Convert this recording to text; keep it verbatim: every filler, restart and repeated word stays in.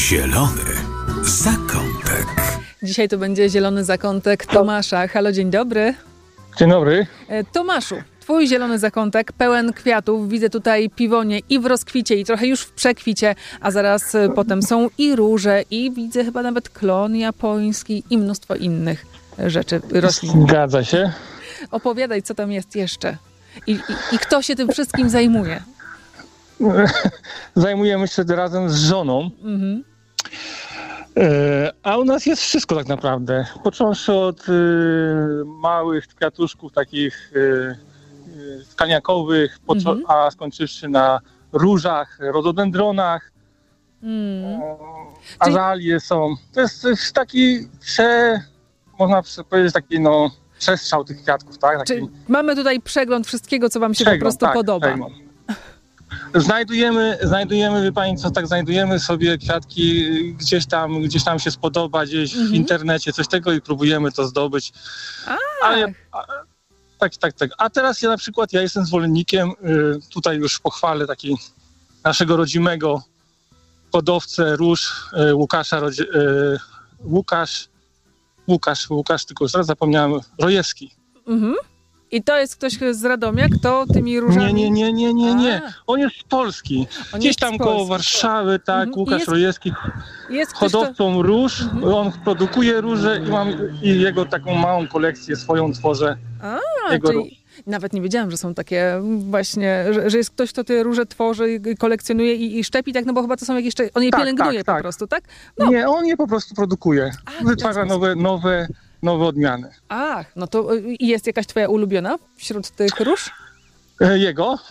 Zielony zakątek. Dzisiaj to będzie zielony zakątek Tomasza. Halo, dzień dobry. Dzień dobry. Tomaszu, twój zielony zakątek pełen kwiatów. Widzę tutaj piwonie i w rozkwicie, i trochę już w przekwicie, a zaraz potem są i róże, i widzę chyba nawet klon japoński i mnóstwo innych rzeczy, roślin. Zgadza się. Opowiadaj, co tam jest jeszcze. I, i, i kto się tym wszystkim zajmuje? Zajmujemy się razem z żoną. Mhm. E, a u nas jest wszystko tak naprawdę. Począwszy od y, małych kwiatuszków takich y, y, skaniakowych, począ- mhm. a skończywszy na różach, rododendronach. Mm. E, azalie są. To jest, to jest taki prze, można powiedzieć, taki no przestrzał tych kwiatków, tak? Taki... Czyli mamy tutaj przegląd wszystkiego, co wam się przegląd, po prostu tak, podoba. Przegląd. Znajdujemy, znajdujemy, wie pani co, tak znajdujemy sobie kwiatki, gdzieś tam, gdzieś tam się spodoba, gdzieś mhm. w internecie, coś tego i próbujemy to zdobyć. A. Ale, a, tak, tak, tak. A teraz ja na przykład, ja jestem zwolennikiem, y, tutaj już pochwalę taki naszego rodzimego hodowcę róż, y, Łukasza, Rodzi- y, Łukasz, Łukasz, Łukasz, tylko już teraz zapomniałem, Rojewski. Mhm. I to jest ktoś z Radomia, kto tymi różami... Nie, nie, nie, nie, nie, nie. On jest z Polski. On Gdzieś tam koło Warszawy, tak, mhm. Łukasz jest, Rojewski, jest hodowcą kto... róż. Mhm. On produkuje róże i mam i jego taką małą kolekcję swoją tworzę. A, jego czyli... róż. Nawet nie wiedziałam, że są takie właśnie, że, że jest ktoś, kto te róże tworzy, kolekcjonuje i, i szczepi, tak, no bo chyba to są jakieś, on je tak, pielęgnuje tak, po tak. prostu, tak? No. Nie, on je po prostu produkuje. A, wytwarza nowe, nowe, nowe odmiany. Ach, no to jest jakaś twoja ulubiona wśród tych róż? Jego?